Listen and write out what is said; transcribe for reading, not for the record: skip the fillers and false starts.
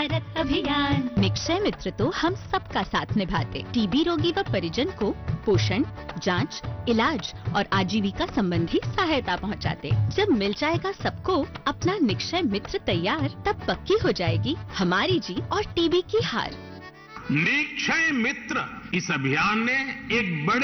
भारत अभियान। निक्षय मित्र तो हम सबका साथ निभाते, टीबी रोगी व परिजन को पोषण, जांच, इलाज और आजीविका संबंधी सहायता पहुंचाते। जब मिल जाएगा सबको अपना निक्षय मित्र तैयार, तब पक्की हो जाएगी हमारी जीत और टीबी की हार। निक्षय मित्र इस अभियान ने एक बड़े